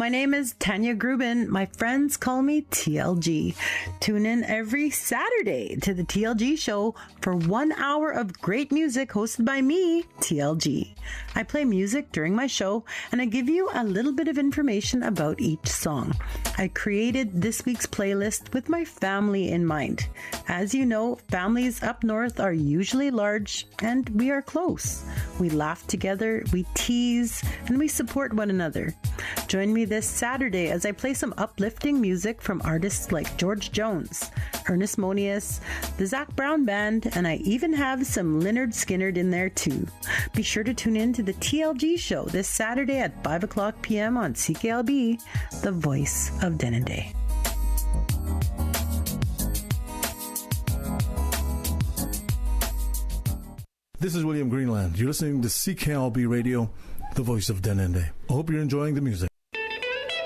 my name is Tanya Grubin. My friends call me TLG. Tune in every Saturday to the TLG show for 1 hour of great music hosted by me, TLG. I play music during my show and I give you a little bit of information about each song. I created this week's playlist with my family in mind. As you know, families up north are usually large and we are close. We laugh together, we tease, and we support one another. Join me this Saturday as I play some uplifting music from artists like George Jones, Ernest Monius, the Zac Brown Band, and I even have some Lynyrd Skynyrd in there too. Be sure to tune in to the TLG show this Saturday at 5 o'clock p.m. on CKLB, the voice of Denendeh. This is William Greenland. You're listening to CKLB Radio, the voice of Denendeh. I hope you're enjoying the music.